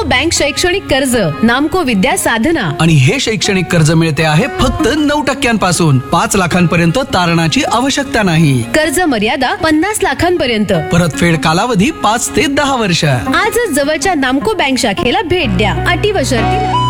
Bank शैक्षणिक कर्ज, नामको विद्या साधना. आणि हे शैक्षणिक कर्ज मिळते आहे फक्त 9% 5 लाखांपर्यंत तारणाची आवश्यकता नाही. कर्ज मर्यादा 50 लाखांपर्यंत. परतफेड कालावधी 5 ते 10 वर्ष. आजच जवळच्या नामको बँक शाखेला भेट द्या. अटी व शर्ती